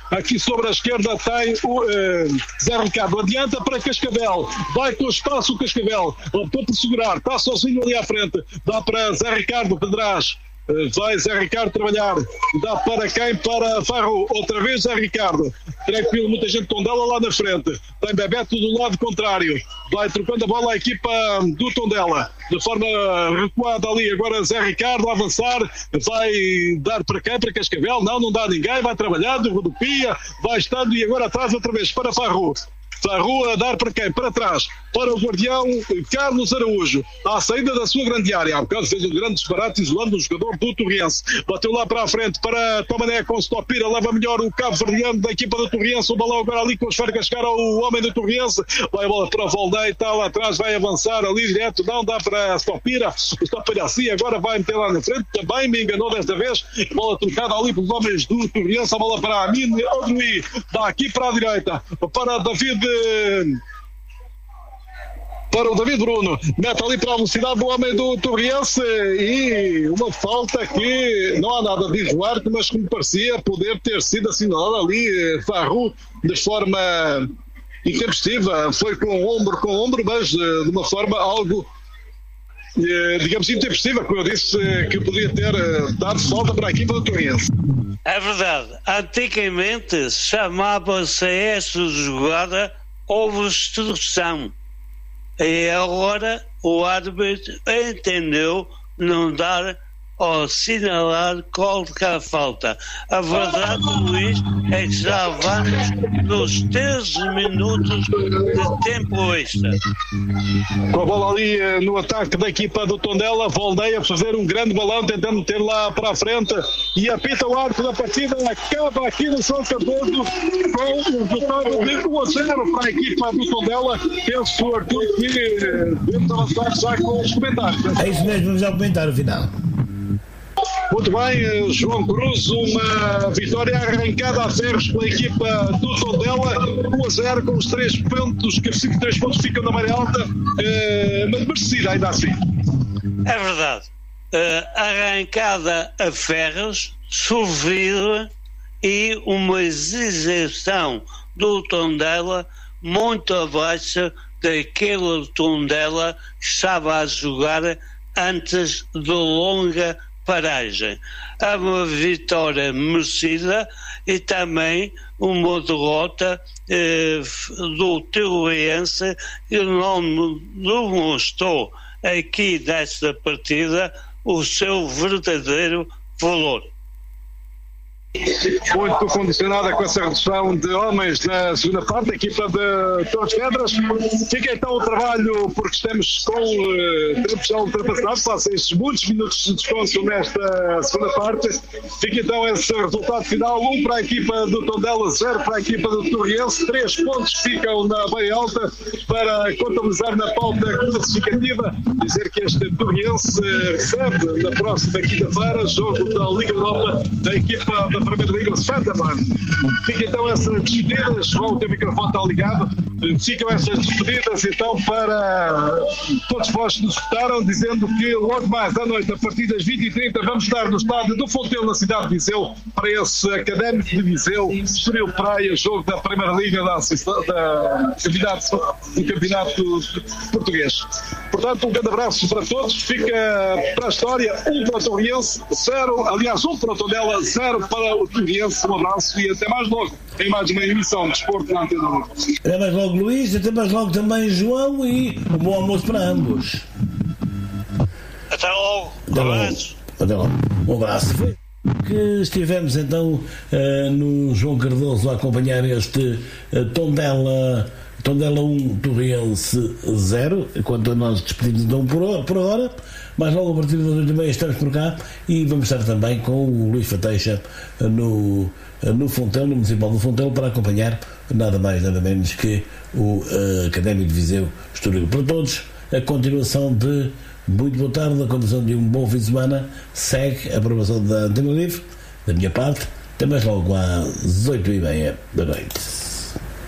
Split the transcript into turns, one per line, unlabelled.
Aqui sobre a esquerda tem o Zé Ricardo. Adianta para Cascavel. Vai com espaço o Cascavel. Optou por segurar. Está sozinho ali à frente. Dá para Zé Ricardo, Pedraz. Vai Zé Ricardo trabalhar. Dá para quem? Para Farro. Outra vez Zé Ricardo. Tranquilo, muita gente Tondela lá na frente. Tem Bebeto do lado contrário. Vai trocando a bola à equipa do Tondela. De forma recuada ali. Agora Zé Ricardo a avançar. Vai dar para quem? Para Cascavel. Não dá a ninguém. Vai trabalhando. Rodopia. Vai estando e agora atrás outra vez para Farro. Farro a dar para quem? Para trás. Para o guardião Carlos Araújo. À saída da sua grande área. Há bocado fez um grande disparate isolando o jogador do Torriense. Bateu lá para a frente para Tomané com Stopira. Leva melhor o Cabo Verdeano da equipa do Torriense. O balão agora ali com os fergas chegar ao homem do Torriense. Vai a bola para o Voldei. Está lá atrás. Vai avançar ali direto. Não dá para Stopira. O Stopira assim agora vai meter lá na frente. Também me enganou desta vez. Bola trocada ali pelos homens do Torriense. A bola para Amin Odrui. Dá aqui para a direita. Para para o David Bruno, mete ali para a velocidade do homem do Torriense e uma falta que não há nada de Duarte, mas que me parecia poder ter sido assinalada ali Farru de forma intempestiva, foi com ombro, mas de uma forma algo digamos intempestiva, como eu disse, que podia ter dado falta para a equipa do Torriense.
É verdade, antigamente chamava-se essa jogada obstrução. E agora o árbitro entendeu não dar ou assinalar qualquer falta. A verdade, Luís, é que já vamos nos 13 minutos de tempo extra.
Com a bola ali no ataque da equipa do Tondela, Voldeia a fazer um grande balão, tentando meter lá para a frente e apita o arco da partida, acaba aqui no São Cardoso com o resultado de 1-0 para a equipa do Tondela. Penso, Arthur, que devemos avançar já com os comentários.
É isso mesmo, vamos ao comentário final.
Muito bem, João Cruz, uma vitória arrancada a ferros pela equipa do Tondela, 1-0 com os 3 pontos que ficam na maré alta, mas merecida ainda assim.
É verdade, arrancada a ferros, sofrida e uma exibição do Tondela muito abaixo daquele Tondela que estava a jogar antes da longa paragem. É uma vitória merecida e também uma derrota do Torriense que não demonstrou aqui nesta partida o seu verdadeiro valor.
Muito condicionada com essa redução de homens na segunda parte, a equipa de Torres Vedras. Fica então o trabalho, porque estamos com tempos já ultrapassados, passam estes muitos minutos de descanso nesta segunda parte. Fica então esse resultado final, 1 para a equipa do Tondela, 0 para a equipa do Torriense, 3 pontos ficam na bem alta para contabilizar na pauta classificativa. Dizer que este Torriense recebe na próxima quinta-feira jogo da Liga Europa da equipa da Primeira Liga Santaman. Fica então essas despedidas, João, o teu microfone está ligado. Ficam essas despedidas então para todos vós que nos escutaram, dizendo que logo mais à noite, a partir das 20h30, vamos estar no estádio do Fontelo, na cidade de Viseu, para esse Académico de Viseu, Estoril Praia, jogo da Primeira Liga do Campeonato Português. Portanto, um grande abraço para todos. Fica para a história 1 para o Torriense, 0, aliás, 1 para o Tondela, 0 para o Torriense. Um abraço e até mais logo em mais uma emissão de Desporto na Antena 1.
Até mais logo, Luís, até mais logo também, João, e um bom almoço para ambos.
Até logo.
Até logo. Um abraço. Foi que estivemos então no João Cardoso a acompanhar este Tondela 1, Torriense 0, enquanto nós despedimos então por hora. Mas logo a partir das 8h30 estamos por cá e vamos estar também com o Luís Fateixa no Fontelo, no Municipal do Fontelo, para acompanhar nada mais nada menos que o Académico de Viseu Estoril. Para todos, a continuação de muito boa tarde, a continuação de um bom fim de semana. Segue a programação da Antena Livre, da minha parte. Até mais logo às 8h30 da noite.